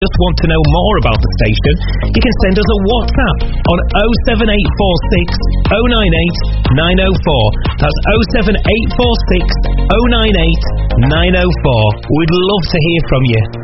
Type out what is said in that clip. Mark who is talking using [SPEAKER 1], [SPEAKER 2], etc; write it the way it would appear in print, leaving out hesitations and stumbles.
[SPEAKER 1] just want to know more about the station, you can send us a WhatsApp on 07846 098 904. That's 07846 098 904. We'd love to hear from you.